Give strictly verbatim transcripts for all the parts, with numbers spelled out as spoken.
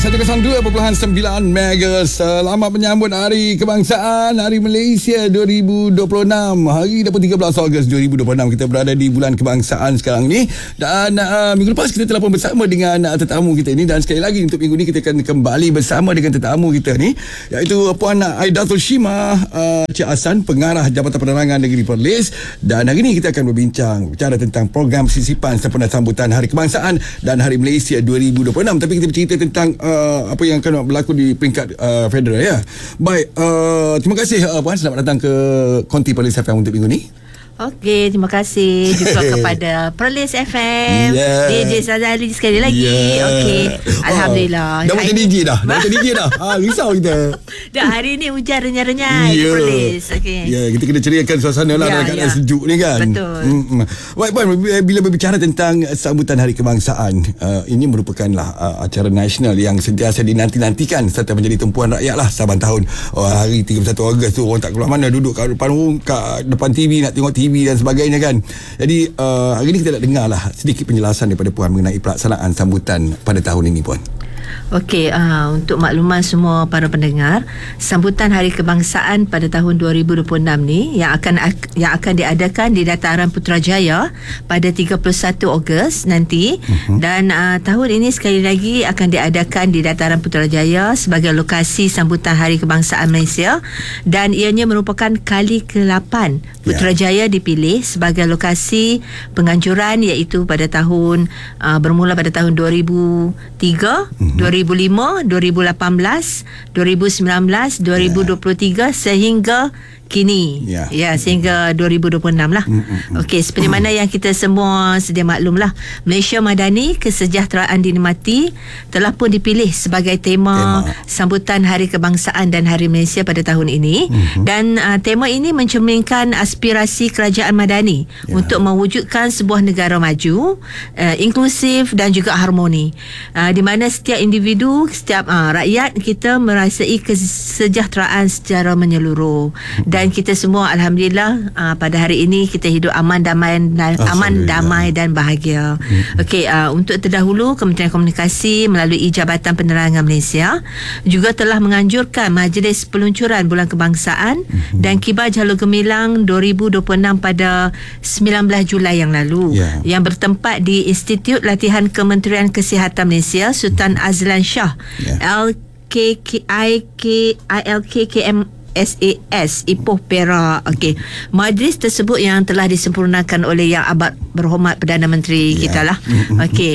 seratus dua perpuluhan sembilan Mega. Selamat menyambut Hari Kebangsaan, Hari Malaysia dua ribu dua puluh enam. Hari dah pun tiga belas Ogos dua ribu dua puluh enam. Kita berada di bulan kebangsaan sekarang ni. Dan uh, minggu lepas kita telah pun bersama dengan uh, tetamu kita ni. Dan sekali lagi untuk minggu ni kita akan kembali bersama dengan tetamu kita ni, iaitu Puan Aidatul Shimah uh, Cik Hassan, Pengarah Jabatan Penerangan Negeri Perlis. Dan hari ni kita akan berbincang bicara tentang program sisipan sempena sambutan Hari Kebangsaan dan Hari Malaysia dua ribu dua puluh enam. Tapi kita bercerita tentang uh, apa yang akan berlaku di peringkat uh, federal, ya. Baik, uh, terima kasih uh, Puan, selamat datang ke Konti Perlis F M untuk minggu ni. Okey, terima kasih juga kepada Perlis F M, yeah. D J Sazali sekali lagi. Yeah. Okey, Alhamdulillah. Dah macam D J dah. Dah macam D J dah. Ha, risau kita. Dah hari ni hujan renyah-renyah di yeah. Perlis. Okey. Ya, yeah, kita kena ceriakan suasana lah dalam yeah, keadaan yeah. sejuk ni kan. Betul. Hmm. Baik, Puan, bila berbicara tentang sambutan Hari Kebangsaan, uh, ini merupakanlah uh, acara nasional yang sentiasa dinanti-nantikan serta menjadi tumpuan rakyat lah saban tahun. Oh, hari tiga puluh satu Ogos tu orang tak keluar mana, duduk kat depan kat depan T V nak tengok T V dan sebagainya kan. Jadi uh, hari ini kita nak dengar lah sedikit penjelasan daripada Puan mengenai pelaksanaan sambutan pada tahun ini, Puan. Okey, uh, untuk makluman semua para pendengar, sambutan Hari Kebangsaan pada tahun dua ribu dua puluh enam ni yang akan yang akan diadakan di Dataran Putrajaya pada tiga puluh satu Ogos nanti. Uh-huh. Dan uh, tahun ini sekali lagi akan diadakan di Dataran Putrajaya sebagai lokasi sambutan Hari Kebangsaan Malaysia, dan ianya merupakan kali ke lapan Putrajaya yeah. dipilih sebagai lokasi penganjuran, iaitu pada tahun uh, bermula pada tahun dua ribu tiga, uh-huh. dua ribu lima, dua ribu lapan belas, dua ribu sembilan belas, dua ribu dua puluh tiga yeah. sehingga kini. Ya, yeah. ya sehingga dua ribu dua puluh enam lah. Mm-hmm. Okey, seperti mana yang kita semua sedia maklum lah, Malaysia Madani, Kesejahteraan Dinikmati telah pun dipilih sebagai tema, tema sambutan Hari Kebangsaan dan Hari Malaysia pada tahun ini. Mm-hmm. Dan uh, tema ini mencerminkan aspirasi kerajaan Madani yeah. untuk mewujudkan sebuah negara maju, uh, inklusif dan juga harmoni, uh, di mana setiap individu, setiap uh, rakyat kita merasai kesejahteraan secara menyeluruh. Dan Dan kita semua alhamdulillah uh, pada hari ini kita hidup aman, damai dan aman, damai dan bahagia. Mm-hmm. Okey, uh, untuk terdahulu Kementerian Komunikasi melalui Jabatan Penerangan Malaysia juga telah menganjurkan majlis peluncuran Bulan Kebangsaan mm-hmm. dan Kibar Jalur Gemilang dua ribu dua puluh enam pada sembilan belas Julai yang lalu, yeah. yang bertempat di Institut Latihan Kementerian Kesihatan Malaysia Sultan mm-hmm. Azlan Shah, yeah. L K K I K I L K K M S A S Ipoh Perak. Okey, majlis tersebut yang telah disempurnakan oleh Yang Amat Berhormat Perdana Menteri yeah. kita lah. Okey,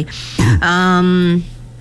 um,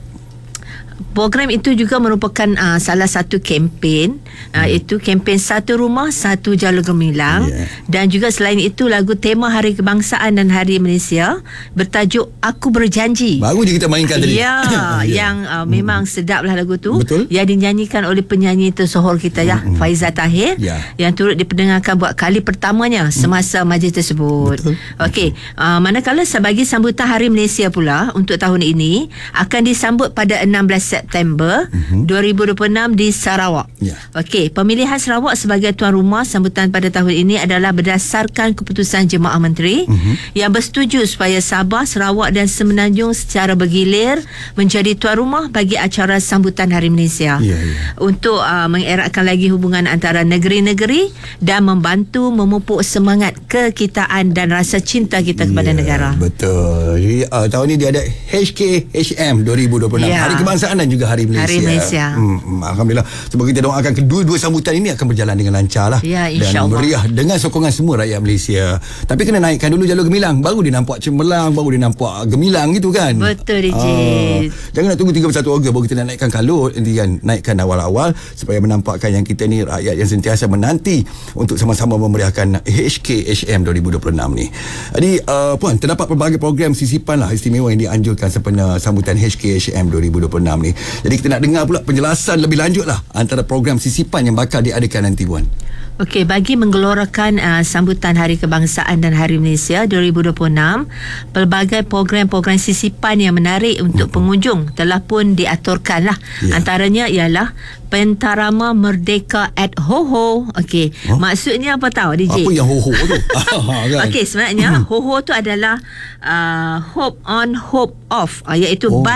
program itu juga merupakan uh, salah satu kempen, uh, hmm. itu kempen Satu Rumah Satu Jalur Gemilang, yeah. dan juga selain itu lagu tema Hari Kebangsaan dan Hari Malaysia bertajuk Aku Berjanji. Baru je kita mainkan tadi. Ya, yeah, yang uh, hmm. memang sedaplah lagu tu. Betul. Yang dinyanyikan oleh penyanyi tersohor kita ya, hmm. Faizal Tahir, yeah. yang turut diperdengarkan buat kali pertamanya semasa hmm. majlis tersebut. Okey, uh, manakala sebagai sambutan Hari Malaysia pula untuk tahun ini akan disambut pada enam belas September uh-huh. dua ribu dua puluh enam di Sarawak. Yeah. Okey, pemilihan Sarawak sebagai tuan rumah sambutan pada tahun ini adalah berdasarkan keputusan Jemaah Menteri uh-huh. yang bersetuju supaya Sabah, Sarawak dan Semenanjung secara bergilir menjadi tuan rumah bagi acara sambutan Hari Malaysia. Yeah, yeah. Untuk uh, mengeratkan lagi hubungan antara negeri-negeri dan membantu memupuk semangat kekitaan dan rasa cinta kita kepada yeah, negara. Betul. Jadi, uh, tahun ini dia ada H K H M dua ribu dua puluh enam, yeah. Hari Kebangsaan dan juga Hari Malaysia. Hari Malaysia. Hmm, Alhamdulillah. Semoga kita doakan kedua-dua sambutan ini akan berjalan dengan lancar lah. Ya, dan meriah dengan sokongan semua rakyat Malaysia. Tapi kena naikkan dulu jalur gemilang, baru dia nampak cemerlang, baru dia nampak gemilang gitu kan. Betul, D J. Uh, jangan nak tunggu tiga puluh satu Ogos baru kita nak naikkan kalut. Nanti kan naikkan awal-awal supaya menampakkan yang kita ni rakyat yang sentiasa menanti untuk sama-sama memeriahkan H K H M dua ribu dua puluh enam ni. Jadi uh, Puan, terdapat pelbagai program sisipan lah istimewa yang dianjurkan sempena sambutan H K H M dua ribu dua puluh enam ni. Jadi kita nak dengar pula penjelasan lebih lanjut lah antara program sisipan yang bakal diadakan nanti, Puan. Okey, bagi menggelorakan uh, sambutan Hari Kebangsaan dan Hari Malaysia dua ribu dua puluh enam, pelbagai program-program sisipan yang menarik untuk mm-hmm. pengunjung telah pun diaturkan lah. Yeah. Antaranya ialah Pentarama Merdeka at Ho-Ho. Okey, huh? Maksudnya apa tahu, D J? Apa yang Ho-Ho tu? Okey, sebenarnya Ho-Ho tu adalah uh, Hope on, Hope off, uh, iaitu oh. bas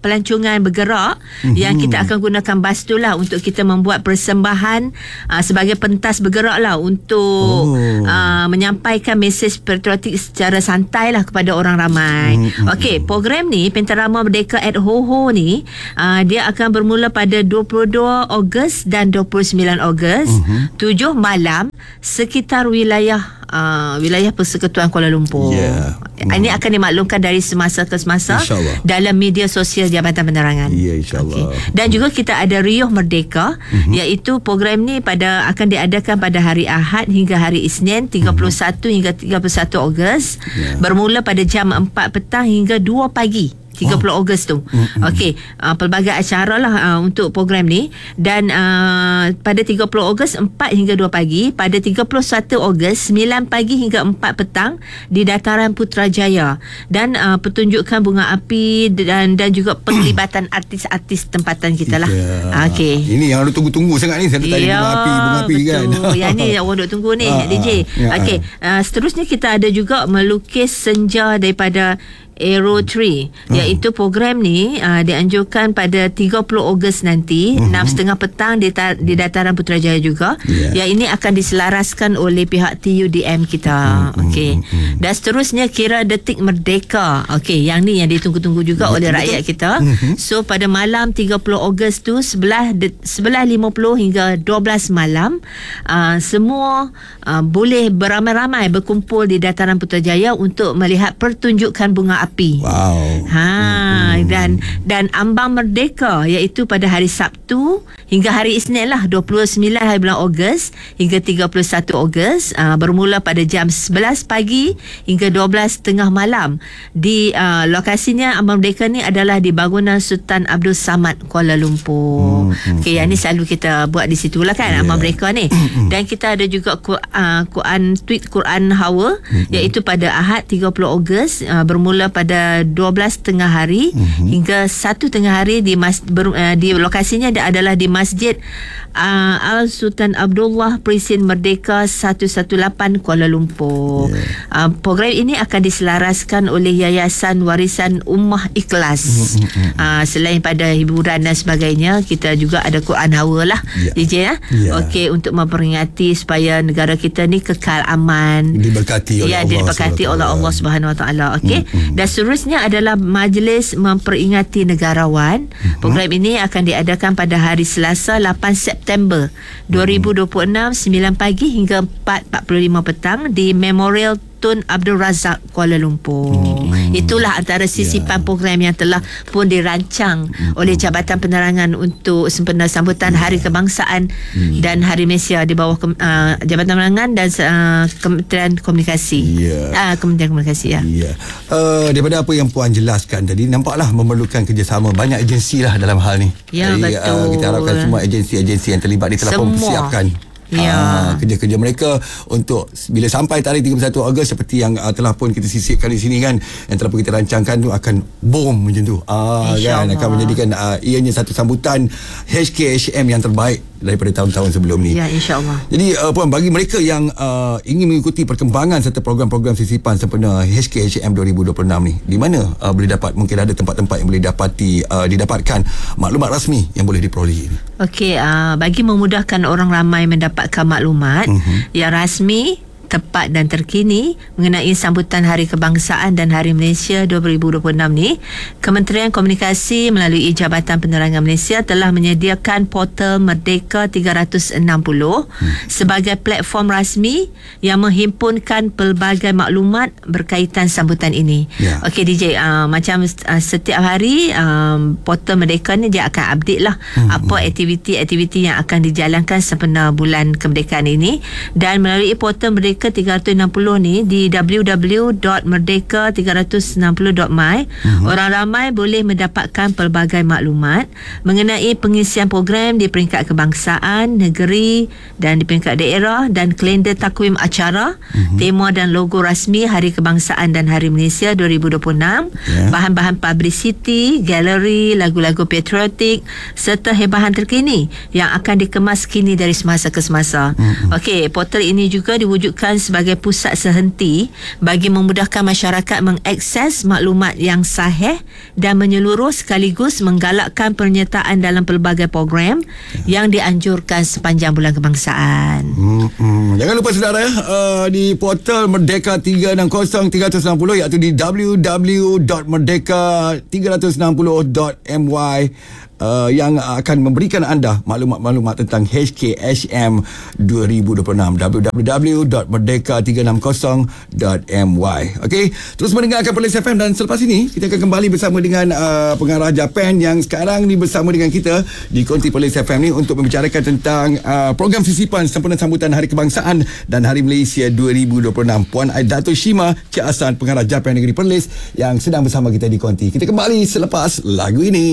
pelancongan bergerak mm-hmm. yang kita akan gunakan bas tu lah untuk kita membuat persembahan uh, sebagai pentas bergerak lah untuk oh. uh, menyampaikan mesej patriotik secara santai lah kepada orang ramai. Mm-hmm. Okey, program ni Pentarama Merdeka at Ho Ho ni uh, dia akan bermula pada dua puluh dua Ogos dan dua puluh sembilan Ogos mm-hmm. tujuh malam sekitar wilayah uh, wilayah Persekutuan Kuala Lumpur. Yeah. Ini akan dimaklumkan dari semasa ke semasa dalam media sosial Jabatan Penerangan. Ya, insya-Allah. Okay. Dan juga kita ada Riuh Merdeka mm-hmm. iaitu program ni pada akan diadakan pada hari Ahad hingga hari Isnin tiga puluh satu mm-hmm. hingga tiga puluh satu Ogos yeah. bermula pada jam empat petang hingga dua pagi. tiga puluh Ogos tu. Mm-hmm. Okey, uh, pelbagai acara lah uh, untuk program ni. Dan uh, pada tiga puluh Ogos empat hingga dua pagi, pada tiga puluh satu Ogos sembilan pagi hingga empat petang di Dataran Putrajaya. Dan uh, pertunjukan bunga api dan dan juga penglibatan artis-artis tempatan kita lah. Yeah. Okey. Ini yang ada tunggu-tunggu sangat ni. Saya nak tanya bunga api, bunga api betul. Kan. Yang ni orang duk tunggu ni, D J. Ya, Okey, uh, seterusnya kita ada juga melukis senja daripada Aero Tree, oh. iaitu program ni uh, dianjurkan pada tiga puluh Ogos nanti uh-huh. enam tiga puluh petang di, ta- di Dataran Putrajaya juga. Yeah. Yang ini akan diselaraskan oleh pihak T U D M kita. Uh-huh. Okey. Uh-huh. Dan seterusnya Kira Detik Merdeka. Okey, yang ni yang ditunggu-tunggu juga uh-huh. oleh rakyat kita. Uh-huh. So pada malam tiga puluh Ogos tu sebelas lima puluh hingga dua belas malam uh, semua uh, boleh beramai-ramai berkumpul di Dataran Putrajaya untuk melihat pertunjukan bunga api. Wow. Ha hmm. dan dan ambang merdeka iaitu pada hari Sabtu hingga hari Isnin lah dua puluh sembilan hari bulan Ogos hingga tiga puluh satu Ogos uh, bermula pada jam sebelas pagi hingga dua belas tengah malam di uh, lokasinya ambang merdeka ni adalah di bangunan Sultan Abdul Samad Kuala Lumpur. Hmm. Okey, yang ni selalu kita buat di situ lah kan, yeah. ambang merdeka ni. Dan kita ada juga uh, Quran tweet Quran Hour hmm. iaitu pada Ahad tiga puluh Ogos uh, bermula pada dua belas tengah hari mm-hmm. hingga satu tengah hari di mas, ber, uh, di lokasinya dia adalah di Masjid uh, Al Sultan Abdullah Presin Merdeka seratus lapan belas Kuala Lumpur. Yeah. Uh, program ini akan diselaraskan oleh Yayasan Warisan Ummah Ikhlas. Mm-hmm. Uh, selain pada hiburan dan sebagainya, kita juga ada Quran Hour lah, yeah. D J ya. Yeah. Okey, untuk memperingati supaya negara kita ni kekal aman, diberkati oleh ya, Allah. diberkati oleh Allah Subhanahu Wa Taala. Okey. Mm-hmm. Dan seterusnya adalah Majlis Memperingati Negarawan. Mm-hmm. Program ini akan diadakan pada hari Selasa lapan September dua ribu dua puluh enam sembilan pagi hingga empat empat puluh lima petang di Memorial Tun Abdul Razak Kuala Lumpur. Hmm. Itulah antara sisipan yeah. program yang telah pun dirancang hmm. oleh Jabatan Penerangan untuk sempena sambutan yeah. Hari Kebangsaan hmm. dan Hari Malaysia di bawah uh, Jabatan Penerangan dan uh, Kementerian Komunikasi. Yeah. Uh, Kementerian Komunikasi ya. Yeah. Uh, daripada apa yang Puan jelaskan tadi, nampaklah memerlukan kerjasama banyak agensi lah dalam hal ni. Ya, Jadi, betul. Uh, kita harapkan semua agensi-agensi yang terlibat ni telah Semua. mempersiapkan Ya. Uh, kerja-kerja mereka untuk bila sampai tarikh tiga puluh satu Ogos seperti yang uh, telah pun kita sisipkan di sini kan, yang telah pun kita rancangkan tu akan boom macam tu. Ah uh, kan akan menjadikan uh, ianya satu sambutan H K H M yang terbaik daripada tahun-tahun sebelum ni. Ya, insya-Allah. Jadi uh, Puan, bagi mereka yang uh, ingin mengikuti perkembangan serta program-program sisipan sempena H K H M dua ribu dua puluh enam ni, di mana uh, boleh dapat, mungkin ada tempat-tempat yang boleh dapati uh, didapatkan maklumat rasmi yang boleh diperoleh ini. Okey, uh, bagi memudahkan orang ramai mendapatkan maklumat uh-huh. yang rasmi, tepat dan terkini mengenai sambutan Hari Kebangsaan dan Hari Malaysia dua ribu dua puluh enam ni, Kementerian Komunikasi melalui Jabatan Penerangan Malaysia telah menyediakan portal Merdeka tiga ratus enam puluh hmm. sebagai platform rasmi yang menghimpunkan pelbagai maklumat berkaitan sambutan ini. Yeah. Okey D J, uh, macam uh, setiap hari um, portal Merdeka ni dia akan update lah hmm. apa aktiviti-aktiviti yang akan dijalankan sempena bulan kemerdekaan ini, dan melalui portal Merdeka tiga ratus enam puluh ni di w w w dot merdeka tiga ratus enam puluh dot my uh-huh. orang ramai boleh mendapatkan pelbagai maklumat mengenai pengisian program di peringkat kebangsaan, negeri dan di peringkat daerah, dan kalender takwim acara, uh-huh. tema dan logo rasmi Hari Kebangsaan dan Hari Malaysia dua ribu dua puluh enam, yeah. bahan-bahan publicity, galeri, lagu-lagu patriotik serta hebahan terkini yang akan dikemas kini dari semasa ke semasa. Uh-huh. Okey, portal ini juga diwujudkan dianjurkan sebagai pusat sehenti bagi memudahkan masyarakat mengakses maklumat yang sahih dan menyeluruh sekaligus menggalakkan penyertaan dalam pelbagai program yang dianjurkan sepanjang bulan kebangsaan. Hmm, hmm. Jangan lupa saudara uh, di portal Merdeka tiga enam kosong tiga enam kosong iaitu di w w w dot merdeka tiga enam kosong dot m y Uh, yang akan memberikan anda maklumat-maklumat tentang H K H M dua ribu dua puluh enam. w w w dot merdeka tiga enam kosong dot m y. Okey, terus mendengarkan Perlis F M, dan selepas ini kita akan kembali bersama dengan uh, pengarah Japan yang sekarang ni bersama dengan kita di konti Perlis F M ni untuk membicarakan tentang uh, program sisipan sempena sambutan Hari Kebangsaan dan Hari Malaysia dua ribu dua puluh enam. Puan Aidato Shima Cik Hasan, pengarah Japan Negeri Perlis yang sedang bersama kita di konti. Kita kembali selepas lagu ini.